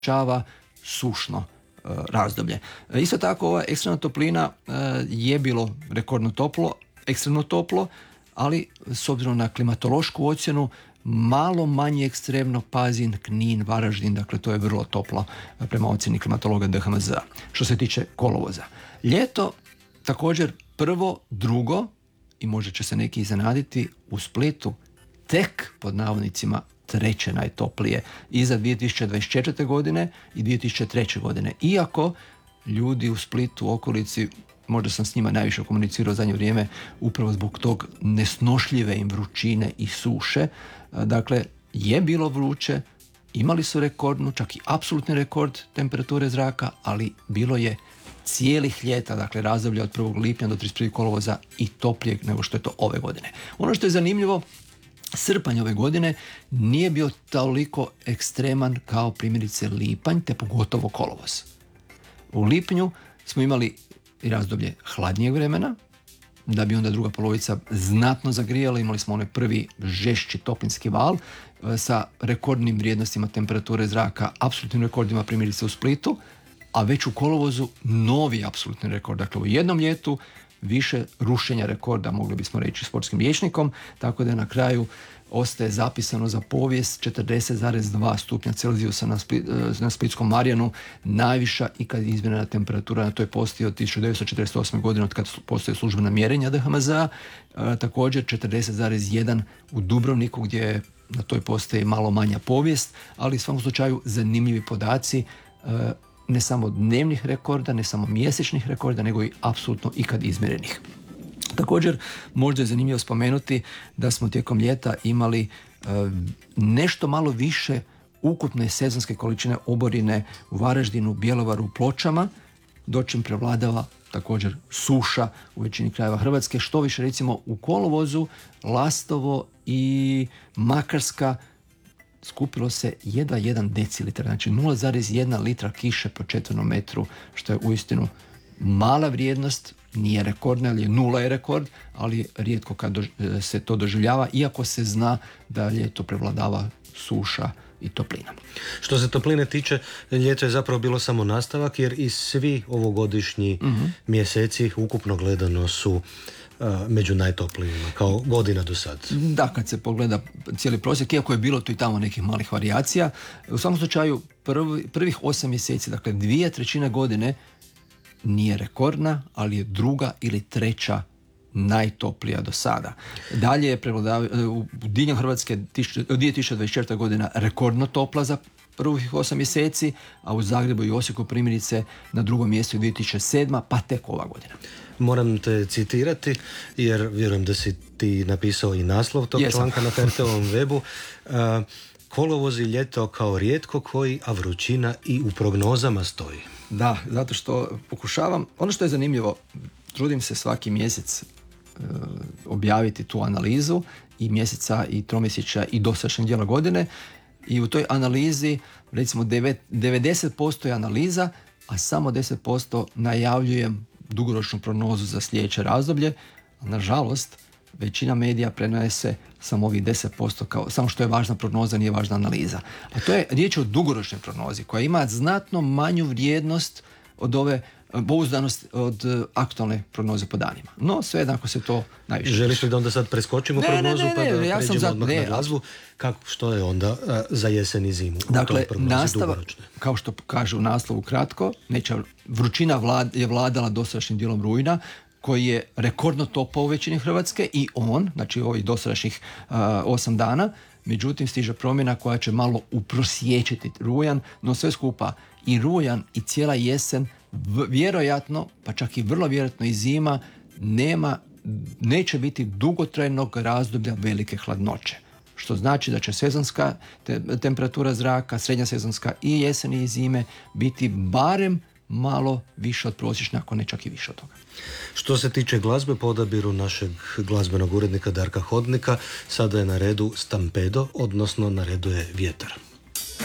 omogućava sušno razdoblje. Isto tako ova ekstremna toplina je bilo rekordno toplo, ekstremno toplo, ali s obzirom na klimatološku ocjenu malo manje ekstremno Pazin, Knin, Varaždin, dakle to je vrlo toplo prema ocjeni klimatologa DHMZ-a. Što se tiče kolovoza. Ljeto također prvo, drugo, i možda će se neki iznenaditi, u Splitu tek pod navodnicima treće najtoplije iza 2024. godine i 2003. godine. Iako ljudi u Splitu, u okolici, možda sam s njima najviše komunicirao u zadnje vrijeme, upravo zbog tog nesnošljive im vrućine i suše. Dakle, je bilo vruće, imali su rekordnu, čak i apsolutni rekord temperature zraka, ali bilo je cijelih ljeta, dakle razdoblje od 1. lipnja do 31. kolovoza i toplijeg nego što je to ove godine. Ono što je zanimljivo, srpanj ove godine nije bio toliko ekstreman kao primjerice lipanj, te pogotovo kolovoz. U lipnju smo imali razdoblje hladnijeg vremena, da bi onda druga polovica znatno zagrijala. Imali smo onaj prvi žešći toplinski val sa rekordnim vrijednostima temperature zraka, apsolutnim rekordima primjerice u Splitu, a već u kolovozu novi apsolutni rekord. Dakle, u jednom ljetu više rušenja rekorda, mogli bismo reći sportskim rječnikom, tako da na kraju ostaje zapisano za povijest 40,2 stupnja Celzijusa na Splitskom Marjanu, najviša ikad izmjerena temperatura na toj postaji od 1948. godine, od kad postoje službena mjerenja DHMZ-a, također 40,1 u Dubrovniku, gdje je na toj postaji malo manja povijest, ali u svakom slučaju zanimljivi podaci, ne samo dnevnih rekorda, ne samo mjesečnih rekorda, nego i apsolutno ikad izmjerenih. Također, možda je zanimljivo spomenuti da smo tijekom ljeta imali nešto malo više ukupne sezonske količine oborine u Varaždinu, Bjelovaru, Pločama, dočim prevladava također suša u većini krajeva Hrvatske. Što više, recimo u kolovozu Lastovo i Makarska skupilo se jedva 1 decilitar, znači 0,1 litra kiše po četvrnom metru, što je uistinu mala vrijednost, nije rekordna, ali nula je rekord, ali rijetko kad se to doživljava, iako se zna da ljeto prevladava suša i toplina. Što se topline tiče, ljeto je zapravo bilo samo nastavak, jer i svi ovogodišnji mjeseci ukupno gledano su među najtoplijima, kao godina do sad. Da, kad se pogleda cijeli prosjek, iako je bilo tu i tamo nekih malih varijacija, u svakom slučaju prvih 8 mjeseci, dakle 2/3 godine, nije rekordna, ali je druga ili treća najtoplija do sada. Dalje je u diljem Hrvatske 2024. godina rekordno topla za prvih 8 mjeseci, a u Zagrebu i Osijeku primjerice na drugom mjestu 2007. pa tek ova godina. Moram te citirati, jer vjerujem da si ti napisao i naslov tog članka na HRT-ovom webu. Kolovoz i ljeto kao rijetko koji, a vrućina i u prognozama stoji. Da, zato što pokušavam, ono što je zanimljivo, trudim se svaki mjesec objaviti tu analizu i mjeseca i tromjesečja i dosadašnjeg dijela godine, i u toj analizi recimo 90% je analiza, a samo 10% najavljujem dugoročnu prognozu za sljedeće razdoblje. Nažalost, većina medija prenose samo ovih 10%, kao samo što je važna prognoza, nije važna analiza. A to je riječ o dugoročnoj prognozi koja ima znatno manju vrijednost od ove pouzdanost od aktualne prognoze po danima. No, sve jednako se to najviše... Želiš li da onda sad preskočimo prognozu pa da pređemo odmah na glazbu? Što je onda za jesen i zimu? Dakle, nastavak, kao što kaže u naslovu kratko, vrućina je vladala dosadašnjim dijelom rujna, koji je rekordno topao u većini Hrvatske, i znači ovih dosadašnjih 8 dana, međutim stiže promjena koja će malo uprosječiti rujan, no sve skupa i rujan i cijela jesen, vjerojatno, pa čak i vrlo vjerojatno i zima, neće biti dugotrajnog razdoblja velike hladnoće. Što znači da će sezonska temperatura zraka, srednja sezonska i jeseni i zime biti barem malo više od prosječne, ako ne čak i više od toga. Što se tiče glazbe, po odabiru našeg glazbenog urednika Darka Hodnika, sada je na redu Stampedo, odnosno na redu je Vjetar.